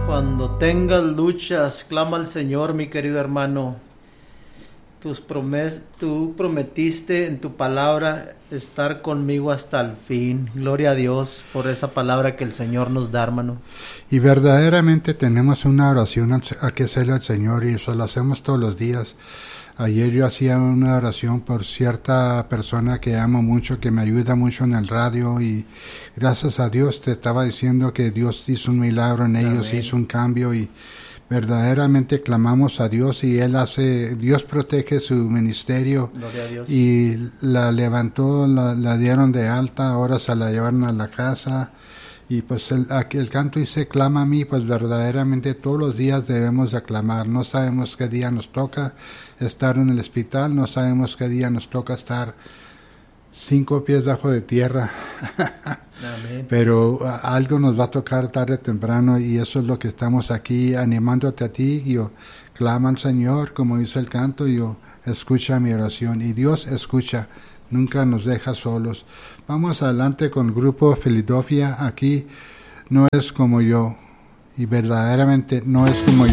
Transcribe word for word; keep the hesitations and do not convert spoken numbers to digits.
Cuando tengas luchas, clama al Señor, mi querido hermano. Tus promes, tú prometiste en tu palabra estar conmigo hasta el fin. Gloria a Dios por esa palabra que el Señor nos da, hermano. Y verdaderamente tenemos una oración a que hacerle al Señor, y eso lo hacemos todos los días. Ayer yo hacía una oración por cierta persona que amo mucho, que me ayuda mucho en el radio, y gracias a Dios te estaba diciendo que Dios hizo un milagro en ellos. Amén. Hizo un cambio, y verdaderamente clamamos a Dios, y Él hace, Dios protege su ministerio. Gloria a Dios. Y la levantó, la, la dieron de alta, ahora se la llevaron a la casa. Y pues el, el canto dice, clama a mí, pues verdaderamente todos los días debemos de aclamar. No sabemos qué día nos toca estar en el hospital, no sabemos qué día nos toca estar cinco pies bajo de tierra. Amén. Pero uh, algo nos va a tocar tarde o temprano, y eso es lo que estamos aquí animándote a ti. Yo clama al Señor, como dice el canto, yo escucha mi oración, y Dios escucha. Nunca nos deja solos. Vamos adelante con el grupo Filadelfia. Aquí no es como yo, y verdaderamente no es como yo.